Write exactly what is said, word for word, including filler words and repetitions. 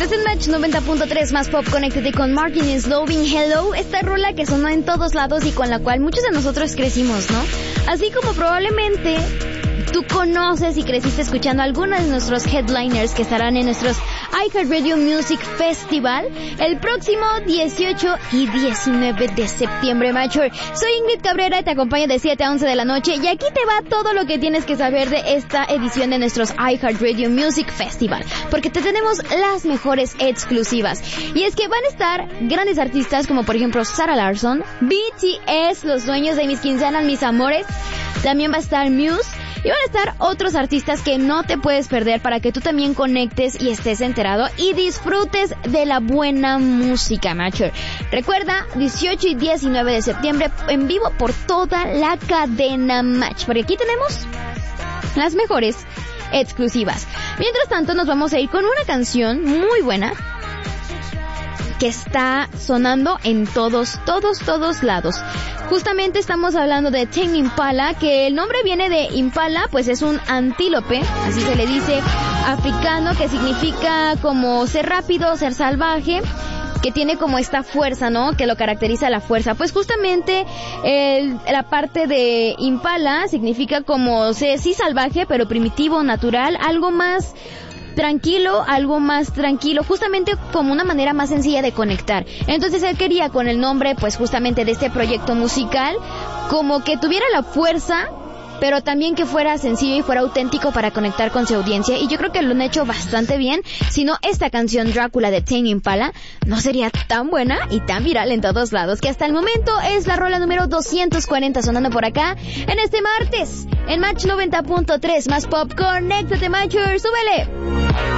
Estás en Match noventa punto tres más Pop. Conéctate con Martin y Slowing Hello, esta rola que sonó en todos lados y con la cual muchos de nosotros crecimos, ¿no? Así como probablemente tú conoces y creciste escuchando a algunos de nuestros headliners que estarán en nuestros iHeartRadio Music Festival el próximo dieciocho y diecinueve de septiembre, Matcher. Soy Ingrid Cabrera y te acompaño de siete a once de la noche y aquí te va todo lo que tienes que saber de esta edición de nuestros iHeartRadio Music Festival, porque te tenemos las mejores exclusivas. Y es que van a estar grandes artistas como por ejemplo Sarah Larsson, B T S, los dueños de mis quincenas, mis amores. También va a estar Muse. Y van a estar otros artistas que no te puedes perder para que tú también conectes y estés enterado y disfrutes de la buena música, Matcher. Recuerda, dieciocho y diecinueve de septiembre en vivo por toda la cadena Match, porque aquí tenemos las mejores exclusivas. Mientras tanto, nos vamos a ir con una canción muy buena que está sonando en todos, todos, todos lados. Justamente estamos hablando de Tame Impala, que el nombre viene de Impala, pues es un antílope, así se le dice, africano, que significa como ser rápido, ser salvaje, que tiene como esta fuerza, ¿no? Que lo caracteriza la fuerza. Pues justamente el, la parte de Impala significa como ser sí salvaje, pero primitivo, natural, algo más tranquilo, algo más tranquilo, justamente como una manera más sencilla de conectar. Entonces él quería con el nombre, pues justamente de este proyecto musical, como que tuviera la fuerza, pero también que fuera sencillo y fuera auténtico para conectar con su audiencia, y yo creo que lo han hecho bastante bien. Si no, esta canción Drácula de Tame Impala no sería tan buena y tan viral en todos lados, que hasta el momento es la rola número doscientos cuarenta sonando por acá en este martes en Match noventa punto tres más Pop. Conéctate, Matcher, súbele.